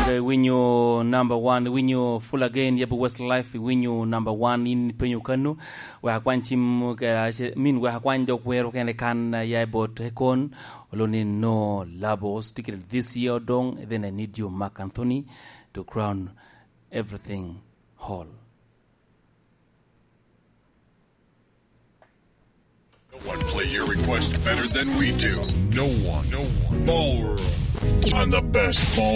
winyo number 1 winyo full again yabu Westlife winyo number 1 in penyo kanu wa kwanchim min wa kwanjo kwero kene kan ya bot hekon oloni no labos ticket this year dong. Then I need you Mark Anthony to crown everything whole. No one play your request better than we do. No one. Ballroom on the best ball